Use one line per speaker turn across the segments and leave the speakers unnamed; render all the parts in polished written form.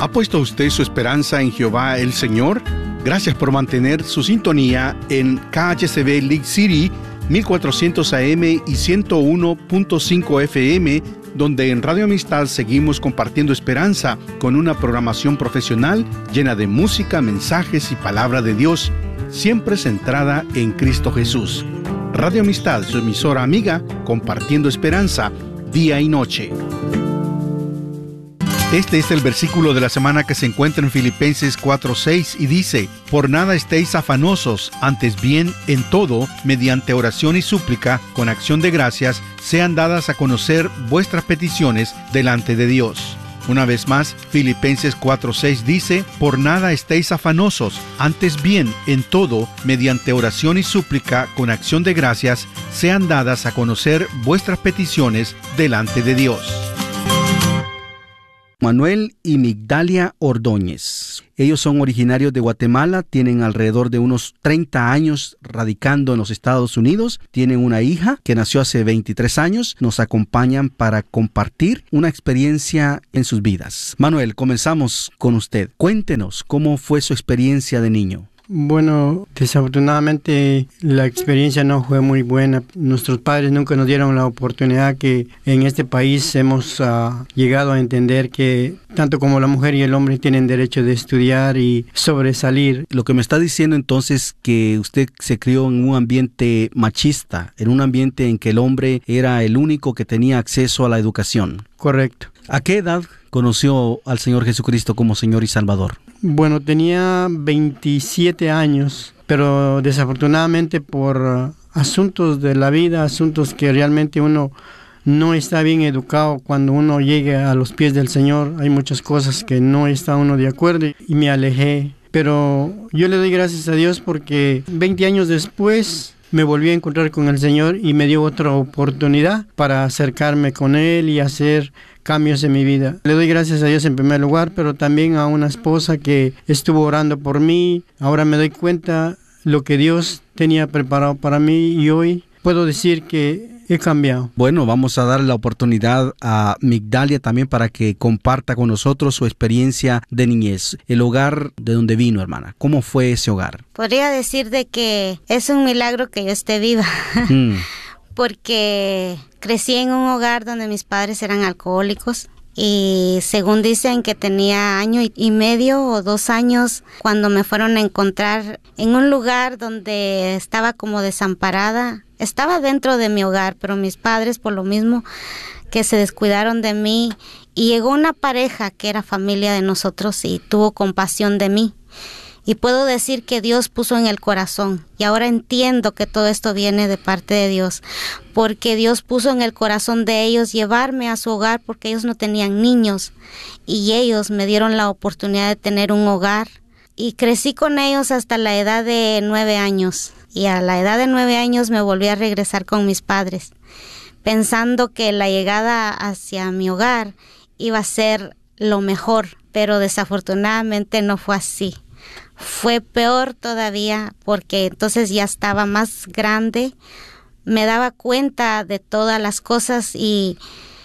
¿Ha puesto usted su esperanza en Jehová el Señor? Gracias por mantener su sintonía en KHCB League City, 1400 AM y 101.5 FM, donde en Radio Amistad seguimos compartiendo esperanza con una programación profesional llena de música, mensajes y palabra de Dios, siempre centrada en Cristo Jesús. Radio Amistad, su emisora amiga, compartiendo esperanza día y noche. Este es el versículo de la semana que se encuentra en Filipenses 4:6 y dice: Por nada estéis afanosos, antes bien, en todo, mediante oración y súplica, con acción de gracias, sean dadas a conocer vuestras peticiones delante de Dios. Una vez más, Filipenses 4:6 dice: Por nada estéis afanosos, antes bien, en todo, mediante oración y súplica, con acción de gracias, sean dadas a conocer vuestras peticiones delante de Dios. Manuel y Migdalia Ordóñez. Ellos son originarios de Guatemala, tienen alrededor de unos 30 años radicando en los Estados Unidos, tienen una hija que nació hace 23 años, nos acompañan para compartir una experiencia en sus vidas. Manuel, comenzamos con usted. Cuéntenos cómo fue su experiencia de niño.
Bueno, desafortunadamente la experiencia no fue muy buena. Nuestros padres nunca nos dieron la oportunidad que en este país hemos llegado a entender que tanto como la mujer y el hombre tienen derecho de estudiar y sobresalir.
Lo que me está diciendo entonces que usted se crió en un ambiente machista, en un ambiente en que el hombre era el único que tenía acceso a la educación.
Correcto.
¿A qué edad conoció al Señor Jesucristo como Señor y Salvador?
Bueno, tenía 27 años, pero desafortunadamente por asuntos de la vida, asuntos que realmente uno no está bien educado cuando uno llegue a los pies del Señor, hay muchas cosas que no está uno de acuerdo y me alejé. Pero yo le doy gracias a Dios porque 20 años después me volví a encontrar con el Señor y me dio otra oportunidad para acercarme con Él y hacer cambios en mi vida. Le doy gracias a Dios en primer lugar, pero también a una esposa que estuvo orando por mí. Ahora me doy cuenta lo que Dios tenía preparado para mí y hoy puedo decir que he cambiado.
Bueno, vamos a dar la oportunidad a Migdalia también para que comparta con nosotros su experiencia de niñez. El hogar de donde vino, hermana. ¿Cómo fue ese hogar?
Podría decir de que es un milagro que yo esté viva. Porque crecí en un hogar donde mis padres eran alcohólicos y según dicen que tenía 1.5 o 2 años cuando me fueron a encontrar en un lugar donde estaba como desamparada. Estaba dentro de mi hogar, pero mis padres por lo mismo que se descuidaron de mí y llegó una pareja que era familia de nosotros y tuvo compasión de mí. Y puedo decir que Dios puso en el corazón. Y ahora entiendo que todo esto viene de parte de Dios. Porque Dios puso en el corazón de ellos llevarme a su hogar porque ellos no tenían niños. Y ellos me dieron la oportunidad de tener un hogar. Y crecí con ellos hasta la edad de 9 años. Y a la edad de 9 años me volví a regresar con mis padres. Pensando que la llegada hacia mi hogar iba a ser lo mejor. Pero desafortunadamente no fue así. Fue peor todavía porque entonces ya estaba más grande, me daba cuenta de todas las cosas y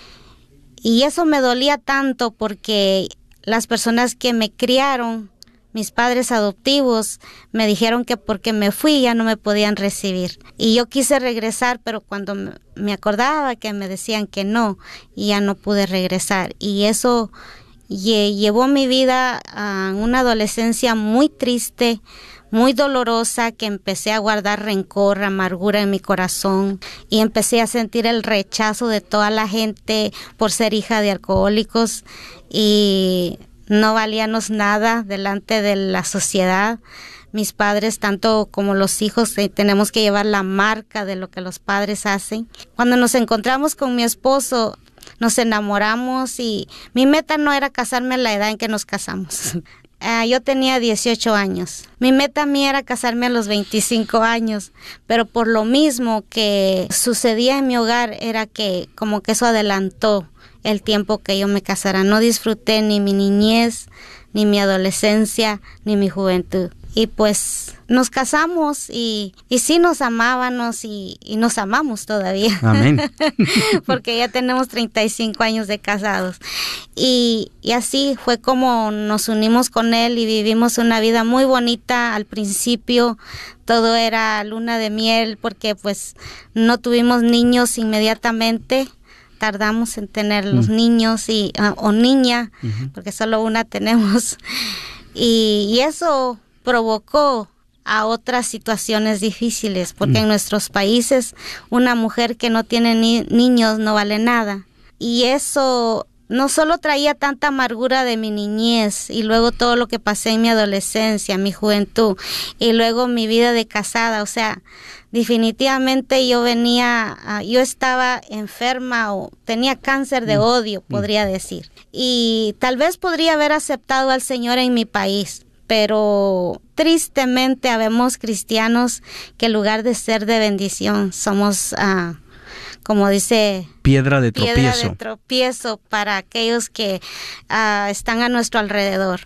eso me dolía tanto porque las personas que me criaron, mis padres adoptivos, me dijeron que porque me fui ya no me podían recibir. Y yo quise regresar, pero cuando me acordaba que me decían que no, y ya no pude regresar. Y eso llevó mi vida a una adolescencia muy triste, muy dolorosa, que empecé a guardar rencor, amargura en mi corazón y empecé a sentir el rechazo de toda la gente por ser hija de alcohólicos y no valíamos nada delante de la sociedad. Mis padres, tanto como los hijos, tenemos que llevar la marca de lo que los padres hacen. Cuando nos encontramos con mi esposo, nos enamoramos y mi meta no era casarme a la edad en que nos casamos. Yo tenía 18 años. Mi meta mía era casarme a los 25 años, pero por lo mismo que sucedía en mi hogar era que como que eso adelantó el tiempo que yo me casara. No disfruté ni mi niñez, ni mi adolescencia, ni mi juventud. Y pues nos casamos y sí nos amábamos y nos amamos todavía.
Amén.
Porque ya tenemos 35 años de casados. Y así fue como nos unimos con él y vivimos una vida muy bonita. Al principio todo era luna de miel porque pues no tuvimos niños inmediatamente. Tardamos en tener los niños o niña, porque solo una tenemos. Y eso provocó a otras situaciones difíciles, porque en nuestros países una mujer que no tiene niños no vale nada. Y eso no solo traía tanta amargura de mi niñez y luego todo lo que pasé en mi adolescencia, mi juventud y luego mi vida de casada, o sea, definitivamente yo estaba enferma o tenía cáncer de odio, podría decir. Y tal vez podría haber aceptado al Señor en mi país, pero tristemente habemos cristianos que en lugar de ser de bendición somos, como dice,
piedra de
tropiezo para aquellos que están a nuestro alrededor.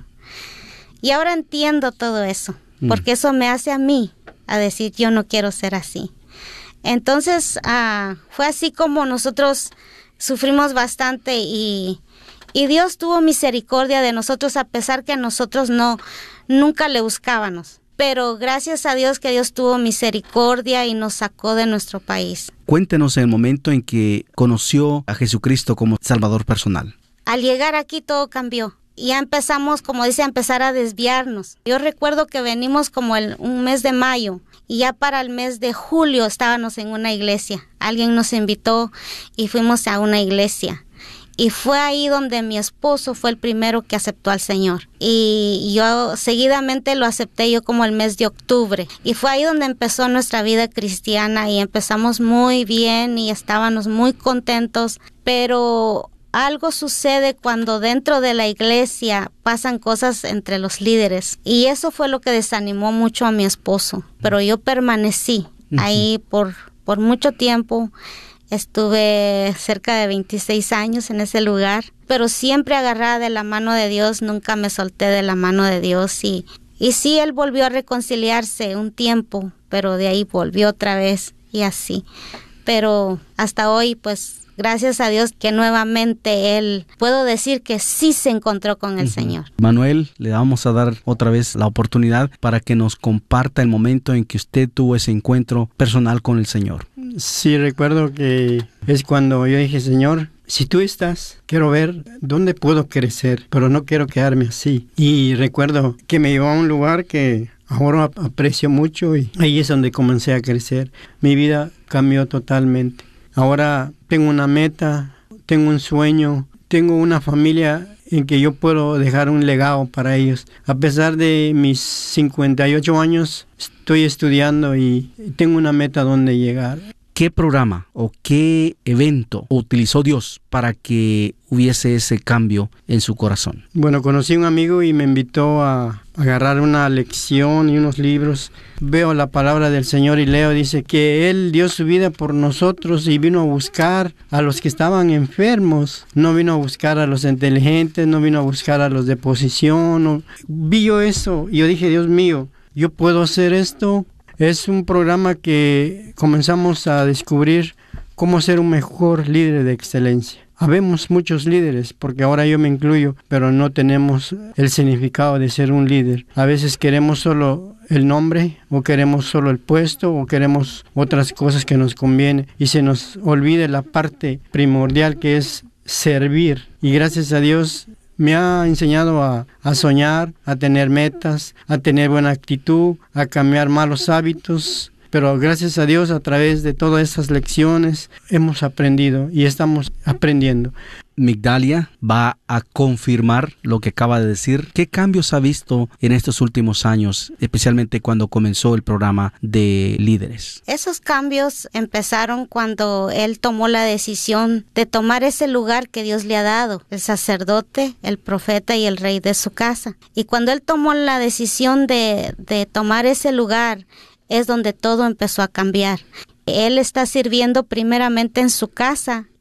Y ahora entiendo todo eso, porque eso me hace a mí a decir yo no quiero ser así. Entonces fue así como nosotros sufrimos bastante y Dios tuvo misericordia de nosotros a pesar que nosotros nunca le buscábamos. Pero gracias a Dios que Dios tuvo misericordia y nos sacó de nuestro país.
Cuéntenos el momento en que conoció a Jesucristo como Salvador personal.
Al llegar aquí todo cambió. Ya empezamos, como dice, a empezar a desviarnos. Yo recuerdo que venimos como un mes de mayo y ya para el mes de julio estábamos en una iglesia. Alguien nos invitó y fuimos a una iglesia. Y fue ahí donde mi esposo fue el primero que aceptó al Señor. Y yo seguidamente lo acepté yo como el mes de octubre. Y fue ahí donde empezó nuestra vida cristiana y empezamos muy bien y estábamos muy contentos. Pero algo sucede cuando dentro de la iglesia pasan cosas entre los líderes. Y eso fue lo que desanimó mucho a mi esposo. Pero yo permanecí ahí por mucho tiempo. Estuve cerca de 26 años en ese lugar, pero siempre agarrada de la mano de Dios, nunca me solté de la mano de Dios. Y sí, Él volvió a reconciliarse un tiempo, pero de ahí volvió otra vez y así. Pero hasta hoy, pues, gracias a Dios que nuevamente Él, puedo decir que sí se encontró con el Señor.
Manuel, le vamos a dar otra vez la oportunidad para que nos comparta el momento en que usted tuvo ese encuentro personal con el Señor.
Sí, recuerdo que es cuando yo dije, Señor, si tú estás, quiero ver dónde puedo crecer, pero no quiero quedarme así. Y recuerdo que me llevó a un lugar que ahora aprecio mucho y ahí es donde comencé a crecer. Mi vida cambió totalmente. Ahora tengo una meta, tengo un sueño, tengo una familia en que yo puedo dejar un legado para ellos. A pesar de mis 58 años, estoy estudiando y tengo una meta donde llegar.
¿Qué programa o qué evento utilizó Dios para que hubiese ese cambio en su corazón?
Bueno, conocí a un amigo y me invitó a agarrar una lección y unos libros. Veo la palabra del Señor y leo, dice que Él dio su vida por nosotros y vino a buscar a los que estaban enfermos. No vino a buscar a los inteligentes, no vino a buscar a los de posición. Vi yo eso y yo dije, Dios mío, ¿yo puedo hacer esto? Es un programa que comenzamos a descubrir cómo ser un mejor líder de excelencia. Habemos muchos líderes, porque ahora yo me incluyo, pero no tenemos el significado de ser un líder. A veces queremos solo el nombre, o queremos solo el puesto, o queremos otras cosas que nos conviene, y se nos olvida la parte primordial que es servir. Y gracias a Dios me ha enseñado a soñar, a tener metas, a tener buena actitud, a cambiar malos hábitos. Pero gracias a Dios, a través de todas esas lecciones, hemos aprendido y estamos aprendiendo.
Migdalia va a confirmar lo que acaba de decir. ¿Qué cambios ha visto en estos últimos años, especialmente cuando comenzó el programa de líderes?
Esos cambios empezaron cuando él tomó la decisión de tomar ese lugar que Dios le ha dado, el sacerdote, el profeta y el rey de su casa. Y cuando él tomó la decisión de tomar ese lugar, es donde todo empezó a cambiar. Él está sirviendo primeramente en su casa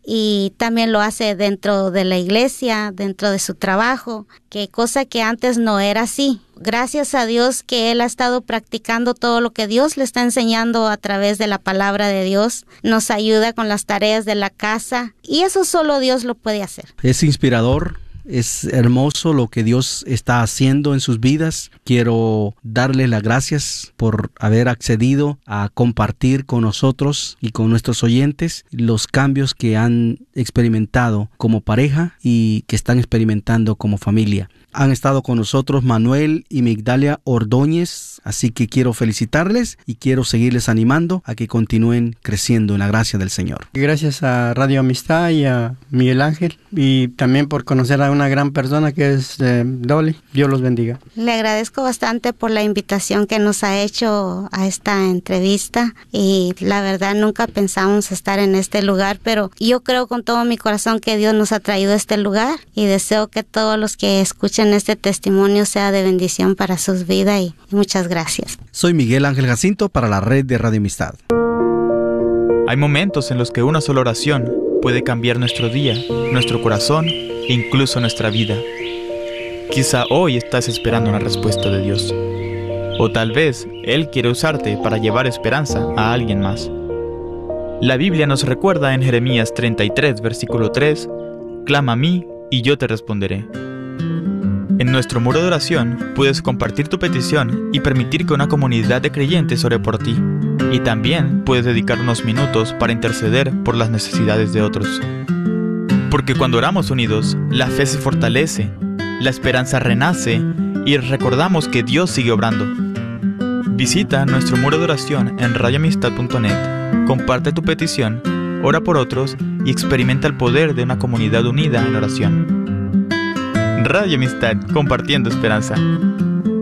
y también lo hace dentro de la iglesia, dentro de su trabajo, que cosa que antes no era así. Gracias a Dios que él ha estado practicando todo lo que Dios le está enseñando a través de la palabra de Dios. Nos ayuda con las tareas de la casa y eso solo Dios lo puede hacer.
Es inspirador. Es hermoso lo que Dios está haciendo en sus vidas. Quiero darle las gracias por haber accedido a compartir con nosotros y con nuestros oyentes los cambios que han experimentado como pareja y que están experimentando como familia. Han estado con nosotros Manuel y Migdalia Ordóñez, así que quiero felicitarles y quiero seguirles animando a que continúen creciendo en la gracia del Señor.
Gracias a Radio Amistad y a Miguel Ángel y también por conocer a una gran persona que es Dolly. Dios los bendiga.
Le agradezco bastante por la invitación que nos ha hecho a esta entrevista y la verdad nunca pensamos estar en este lugar, pero yo creo con todo mi corazón que Dios nos ha traído a este lugar y deseo que todos los que escuchen este testimonio sea de bendición para sus vidas y muchas gracias.
Soy Miguel Ángel Jacinto para la red de Radio Amistad.
Hay momentos en los que una sola oración puede cambiar nuestro día, nuestro corazón e incluso nuestra vida. Quizá hoy estás esperando una respuesta de Dios. O tal vez Él quiere usarte para llevar esperanza a alguien más. La Biblia nos recuerda en Jeremías 33, versículo 3, «Clama a mí y yo te responderé». En nuestro muro de oración puedes compartir tu petición y permitir que una comunidad de creyentes ore por ti. Y también puedes dedicar unos minutos para interceder por las necesidades de otros. Porque cuando oramos unidos, la fe se fortalece, la esperanza renace y recordamos que Dios sigue obrando. Visita nuestro muro de oración en radioamistad.net, comparte tu petición, ora por otros y experimenta el poder de una comunidad unida en oración. Radio Amistad, compartiendo esperanza.